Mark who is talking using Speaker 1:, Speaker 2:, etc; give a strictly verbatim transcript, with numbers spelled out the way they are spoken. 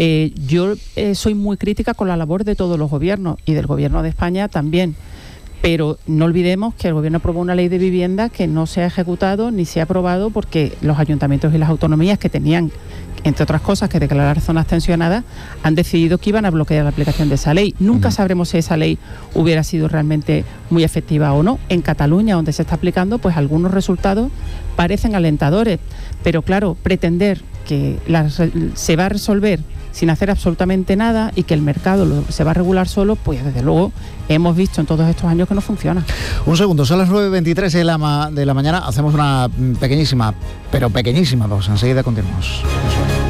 Speaker 1: Eh, yo eh, soy muy crítica con la labor de todos los gobiernos y del gobierno de España también. Pero no olvidemos que el gobierno aprobó una ley de vivienda que no se ha ejecutado ni se ha aprobado porque los ayuntamientos y las autonomías que tenían, entre otras cosas, que declarar zonas tensionadas, han decidido que iban a bloquear la aplicación de esa ley. Nunca uh-huh. sabremos si esa ley hubiera sido realmente muy efectiva o no. En Cataluña, donde se está aplicando, pues algunos resultados parecen alentadores. Pero claro, pretender que la, se va a resolver sin hacer absolutamente nada y que el mercado lo, se va a regular solo, pues desde luego hemos visto en todos estos años que no funciona.
Speaker 2: Un segundo, son las nueve veintitrés de la, ma- de la mañana, hacemos una pequeñísima, pero pequeñísima pausa, enseguida continuamos.